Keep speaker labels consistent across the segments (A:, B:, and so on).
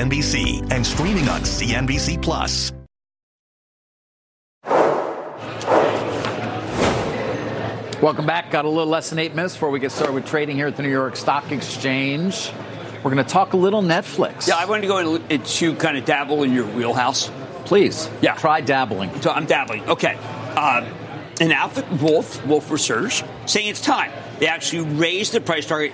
A: CNBC and streaming on CNBC Plus.
B: Welcome back. Got a little less than 8 minutes before we get started with trading here at the New York Stock Exchange. We're going to talk a little Netflix.
C: Yeah, I wanted to go into kind of dabble in your wheelhouse.
B: Please.
C: Yeah.
B: Try dabbling.
C: So I'm dabbling. Okay. An outfit, Wolf Research, saying it's time. They actually raised the price target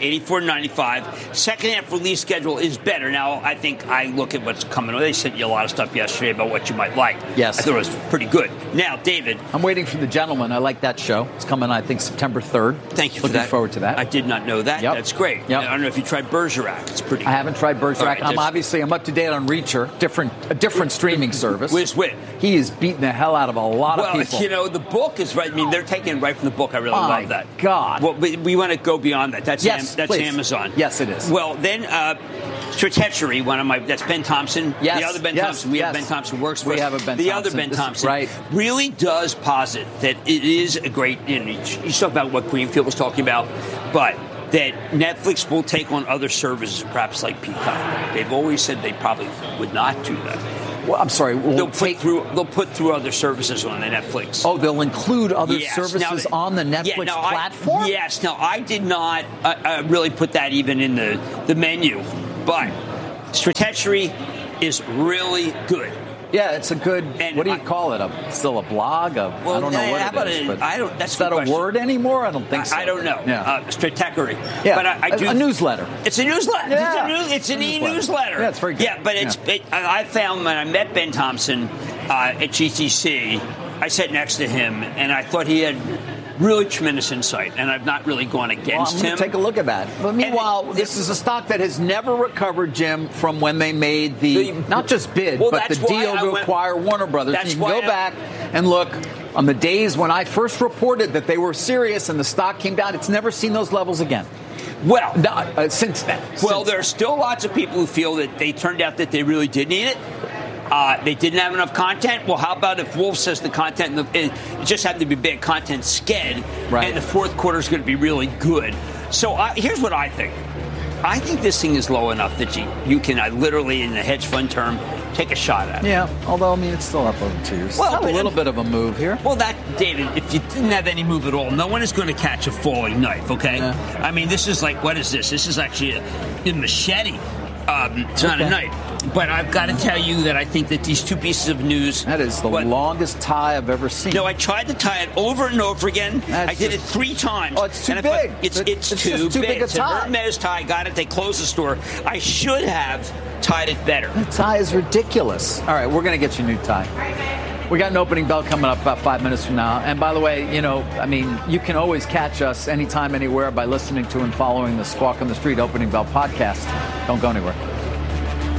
C: $84.95. Second half release schedule is better. Now, I think I look at what's coming. They sent you a lot of stuff yesterday about what you might like.
B: Yes.
C: I thought it was pretty good. Now, David.
B: I'm waiting for The Gentleman. I like that show. It's coming, I think, September 3rd.
C: Thank you for that.
B: Looking forward to that.
C: I did not know that.
B: Yep.
C: That's great.
B: Yep.
C: I don't know if you tried Bergerac. It's pretty good.
B: I haven't tried Bergerac.
C: Right,
B: I'm up to date on Reacher, a different streaming service.
C: Whiz wit.
B: He is beating the hell out of a lot of people.
C: Well, you know, the book is right. I mean, they're taking it right from the book. I really love that.
B: God.
C: Well, we want to go beyond that. That's Amazon.
B: Yes, it is.
C: Well, then Stratechery, that's Ben Thompson.
B: Yes.
C: The other Ben Thompson. We have Ben Thompson works for us.
B: We have a Ben
C: the
B: Thompson.
C: Other Ben Thompson
B: right.
C: really does posit that it is a great. You talk about what Greenfield was talking about, but that Netflix will take on other services, perhaps like Peacock. They've always said they probably would not do that.
B: Well, I'm sorry.
C: They'll put through other services on the Netflix.
B: Oh, they'll include other services on the Netflix platform?
C: Yes. Now, I did not really put that even in the menu, but Stratechery is really good.
B: Yeah, it's a good.
C: And
B: what do you call it? Still a blog? I don't know what it is. But
C: that's
B: is that a word anymore? I don't think so.
C: I don't know.
B: Yeah.
C: Stratechery.
B: Yeah,
C: but I do.
B: A newsletter.
C: It's a newsletter.
B: Yeah.
C: It's an e-newsletter.
B: Yeah, it's very good.
C: Yeah, but I found when I met Ben Thompson at GTC, I sat next to him, and I thought he had really tremendous insight, and I've not really gone against him.
B: Take a look at that. But meanwhile, this is a stock that has never recovered, Jim, from when they made the not just bid, but the deal to acquire Warner Brothers. And you can go back and look on the days when I first reported that they were serious and the stock came down. It's never seen those levels again.
C: Well,
B: since then.
C: Well, there are still lots of people who feel that they turned out that they really did need it. They didn't have enough content. Well, how about if Wolf says the content, it just happened to be big content sked, and the fourth quarter is going to be really good. So here's what I think. I think this thing is low enough that you can literally, in the hedge fund term, take a shot at it.
B: Yeah, although, I mean, it's still up over 2 years. Well, a little bit of a move here.
C: Well, David, if you didn't have any move at all, no one is going to catch a falling knife, okay? Yeah. I mean, this is like, what is this? This is actually a machete. It's not a knife. But I've got to tell you that I think that these two pieces of news...
B: That is the longest tie I've ever seen.
C: No, I tried to tie it over and over again. I did it 3 times.
B: Oh, it's too big.
C: It's too big.
B: It's a tie.
C: Hermes tie. Got it. They closed the store. I should have tied it better.
B: The tie is ridiculous. All right, we're going to get you a new tie. We got an opening bell coming up about 5 minutes from now. And by the way, you can always catch us anytime, anywhere by listening to and following the Squawk on the Street Opening Bell podcast. Don't go anywhere.